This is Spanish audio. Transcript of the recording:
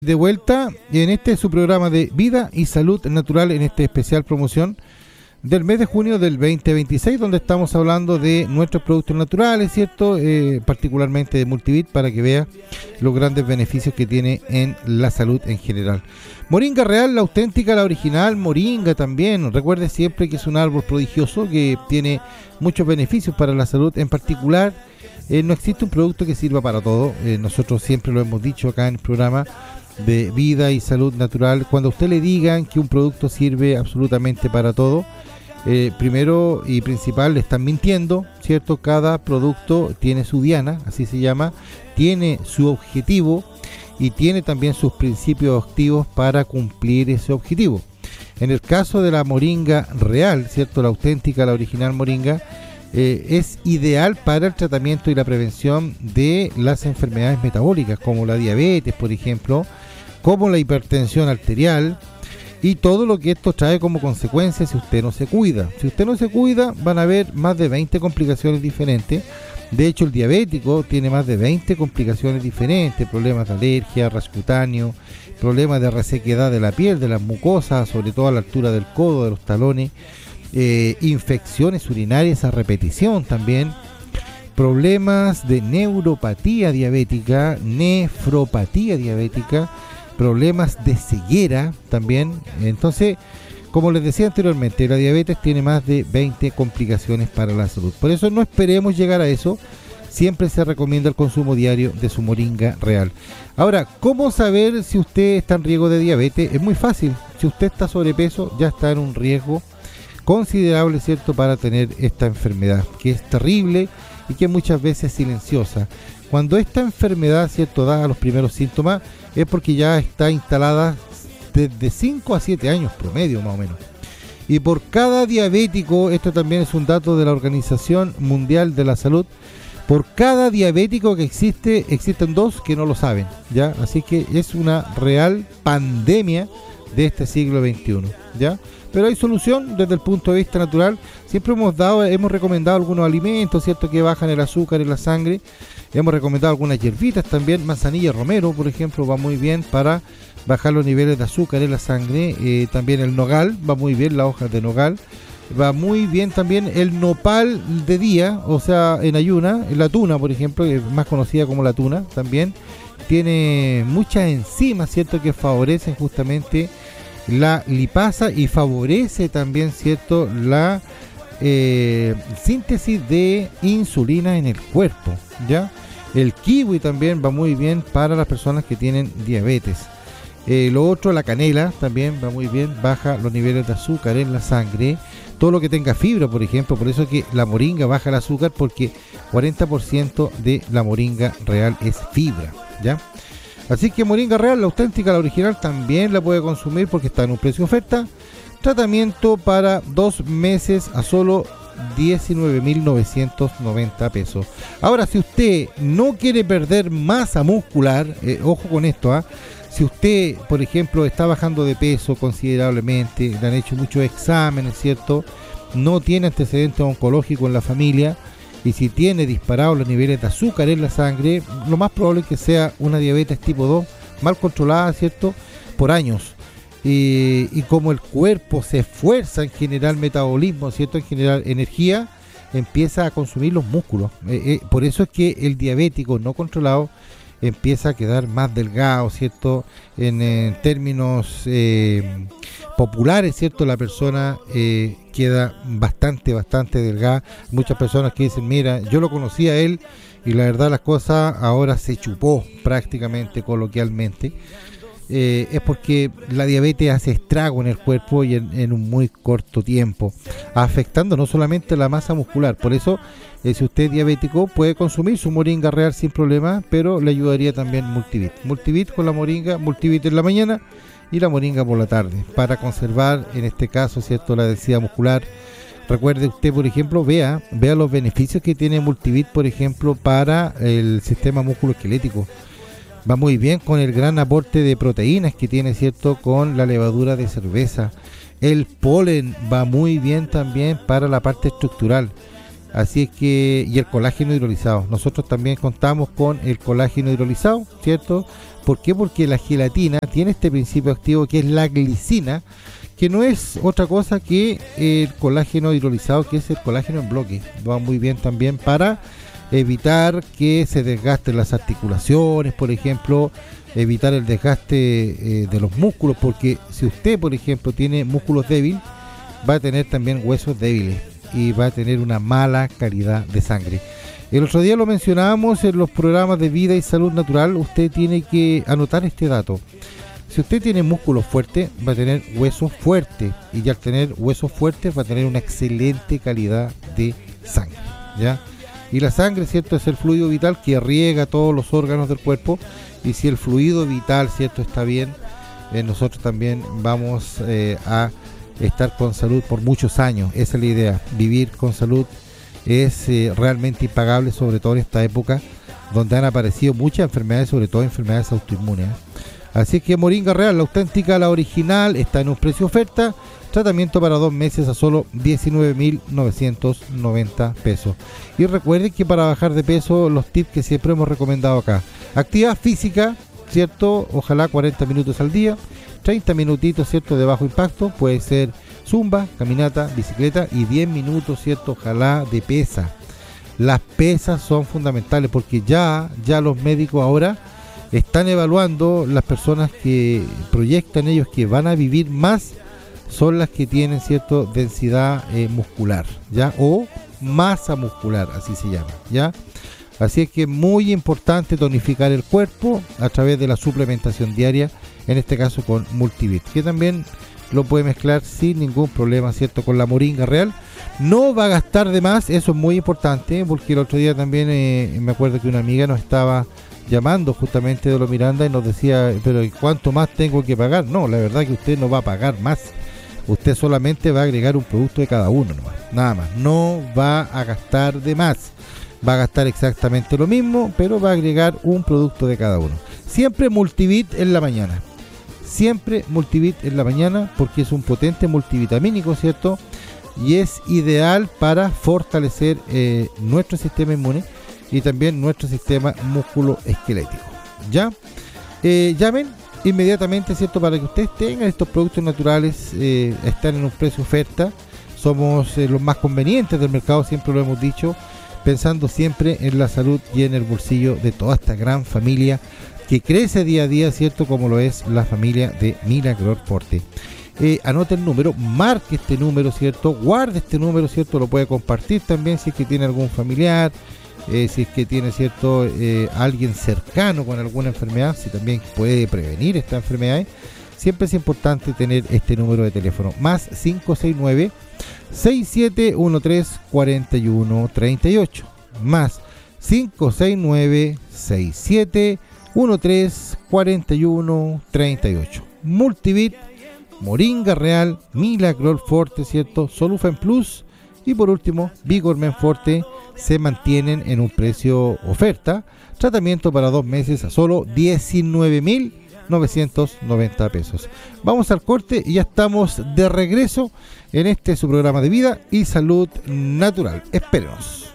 De vuelta en este su programa de Vida y Salud Natural, en este especial promoción del mes de junio del 2026, donde estamos hablando de nuestros productos naturales, ¿cierto? Particularmente de Multivit, para que vea los grandes beneficios que tiene en la salud en general. Moringa real, la auténtica, la original, moringa también. Recuerde siempre que es un árbol prodigioso que tiene muchos beneficios para la salud. En particular, no existe un producto que sirva para todo. Nosotros siempre lo hemos dicho acá en el programa de Vida y Salud Natural. Cuando a usted le digan que un producto sirve absolutamente para todo, primero y principal, le están mintiendo, ¿cierto? Cada producto tiene su diana, así se llama, tiene su objetivo y tiene también sus principios activos para cumplir ese objetivo. En el caso de la moringa real, ¿cierto? La auténtica, la original moringa, es ideal para el tratamiento y la prevención de las enfermedades metabólicas, como la diabetes, por ejemplo, como la hipertensión arterial y todo lo que esto trae como consecuencia si usted no se cuida. Si usted no se cuida, van a haber más de 20 complicaciones diferentes. De hecho, el diabético tiene más de 20 complicaciones diferentes: problemas de alergia, rash cutáneo, problemas de resequedad de la piel, de las mucosas, sobre todo a la altura del codo, de los talones, infecciones urinarias a repetición también, problemas de neuropatía diabética, nefropatía diabética, problemas de ceguera también. Entonces, como les decía anteriormente, la diabetes tiene más de 20 complicaciones para la salud. Por eso no esperemos llegar a eso. Siempre se recomienda el consumo diario de su moringa real. Ahora, ¿cómo saber si usted está en riesgo de diabetes? Es muy fácil. Si usted está sobrepeso, ya está en un riesgo considerable, ¿cierto?, para tener esta enfermedad, que es terrible y que muchas veces es silenciosa. Cuando esta enfermedad, ¿cierto?, da los primeros síntomas, es porque ya está instalada desde 5 a 7 años promedio, más o menos. Y por cada diabético, esto también es un dato de la Organización Mundial de la Salud, por cada diabético que existe, existen 2 que no lo saben, ¿ya? Así que es una real pandemia de este siglo XXI, ¿ya? Pero hay solución desde el punto de vista natural. Siempre hemos recomendado algunos alimentos, ¿cierto?, que bajan el azúcar en la sangre. Hemos recomendado algunas hierbitas también. Manzanilla romero, por ejemplo, va muy bien para bajar los niveles de azúcar en la sangre. También el nogal va muy bien, las hojas de nogal. Va muy bien también el nopal de día, o sea, en ayuna. La tuna, por ejemplo, que es más conocida como la tuna, también tiene muchas enzimas, ¿cierto?, que favorecen justamente la lipasa y favorece también, ¿cierto?, la síntesis de insulina en el cuerpo, ¿ya? El kiwi también va muy bien para las personas que tienen diabetes. Lo otro, la canela también va muy bien, baja los niveles de azúcar en la sangre. Todo lo que tenga fibra, por ejemplo, por eso es que la moringa baja el azúcar, porque 40% de la moringa real es fibra, ¿ya? Así que moringa real, la auténtica, la original, también la puede consumir porque está en un precio oferta. Tratamiento para 2 meses a solo 19.990 pesos. Ahora, si usted no quiere perder masa muscular, ojo con esto, si usted, por ejemplo, está bajando de peso considerablemente, le han hecho muchos exámenes, ¿cierto?, no tiene antecedentes oncológicos en la familia, y si tiene disparados los niveles de azúcar en la sangre, lo más probable es que sea una diabetes tipo 2, mal controlada, ¿cierto?, por años. Y como el cuerpo se esfuerza en generar metabolismo, ¿cierto?, en generar energía, empieza a consumir los músculos. Por eso es que el diabético no controlado empieza a quedar más delgado, ¿cierto? En términos populares, ¿cierto?, la persona queda bastante delgada. Muchas personas que dicen, mira, yo lo conocí a él y la verdad las cosas ahora se chupó prácticamente, coloquialmente. Es porque la diabetes hace estrago en el cuerpo y en un muy corto tiempo, afectando no solamente la masa muscular. Por eso, si usted es diabético, puede consumir su moringa real sin problema, pero le ayudaría también Multivit. Multivit con la moringa, Multivit en la mañana y la moringa por la tarde, para conservar, en este caso, ¿cierto?, la densidad muscular. Recuerde usted, por ejemplo, vea los beneficios que tiene Multivit, por ejemplo, para el sistema musculoesquelético. Va muy bien con el gran aporte de proteínas que tiene, ¿cierto?, con la levadura de cerveza. El polen va muy bien también para la parte estructural. Así es que, y el colágeno hidrolizado. Nosotros también contamos con el colágeno hidrolizado, ¿cierto? ¿Por qué? Porque la gelatina tiene este principio activo que es la glicina, que no es otra cosa que el colágeno hidrolizado, que es el colágeno en bloque. Va muy bien también para evitar que se desgasten las articulaciones, por ejemplo, evitar el desgaste de los músculos, porque si usted, por ejemplo, tiene músculos débiles, va a tener también huesos débiles y va a tener una mala calidad de sangre. El otro día lo mencionábamos en los programas de Vida y Salud Natural. Usted tiene que anotar este dato. Si usted tiene músculos fuertes, va a tener huesos fuertes, y al tener huesos fuertes va a tener una excelente calidad de sangre, ¿ya? Y la sangre, ¿cierto?, es el fluido vital que riega todos los órganos del cuerpo, y si el fluido vital, ¿cierto?, está bien, nosotros también vamos a estar con salud por muchos años. Esa es la idea. Vivir con salud es realmente impagable, sobre todo en esta época donde han aparecido muchas enfermedades, sobre todo enfermedades autoinmunes. Así que Moringa Real, la auténtica, la original, está en un precio oferta. Tratamiento para 2 meses a solo 19.990 pesos. Y recuerden que para bajar de peso, los tips que siempre hemos recomendado acá: actividad física, ¿cierto? Ojalá 40 minutos al día, 30 minutitos, ¿cierto?, de bajo impacto. Puede ser zumba, caminata, bicicleta, y 10 minutos, ¿cierto?, ojalá de pesa. Las pesas son fundamentales porque ya los médicos ahora están evaluando las personas que proyectan ellos que van a vivir más, son las que tienen, ¿cierto?, densidad muscular, ¿ya? O masa muscular, así se llama, ¿ya? Así es que es muy importante tonificar el cuerpo a través de la suplementación diaria, en este caso con Multivit, que también lo puede mezclar sin ningún problema, ¿cierto?, con la Moringa Real. No va a gastar de más, eso es muy importante, porque el otro día también me acuerdo que una amiga nos estaba llamando justamente de Los Miranda y nos decía, pero ¿cuánto más tengo que pagar? No, la verdad que usted no va a pagar más. Usted solamente va a agregar un producto de cada uno nomás, nada más. No va a gastar de más. Va a gastar exactamente lo mismo, pero va a agregar un producto de cada uno. Siempre Multivit en la mañana. Siempre Multivit en la mañana, porque es un potente multivitamínico, ¿cierto? Y es ideal para fortalecer nuestro sistema inmune y también nuestro sistema músculo-esquelético. ¿Ya? Llamen inmediatamente, ¿cierto?, para que ustedes tengan estos productos naturales. Están en un precio oferta. Somos los más convenientes del mercado, siempre lo hemos dicho, pensando siempre en la salud y en el bolsillo de toda esta gran familia que crece día a día, ¿cierto?, como lo es la familia de Milagro Forte. Anote el número, marque este número, ¿cierto?, guarde este número, ¿cierto?, lo puede compartir también si es que tiene algún familiar, si es que tiene, ¿cierto?, alguien cercano con alguna enfermedad, si también puede prevenir esta enfermedad. Siempre es importante tener este número de teléfono, más 569-6713-4138, más 569-6713-4138. Multivit, Moringa Real, Milagrol Forte, ¿cierto?, Solufen Plus y por último Vigormen Forte se mantienen en un precio oferta. Tratamiento para 2 meses a solo 19.990 pesos. Vamos al corte y ya estamos de regreso en este su programa de Vida y Salud Natural. Espérenos.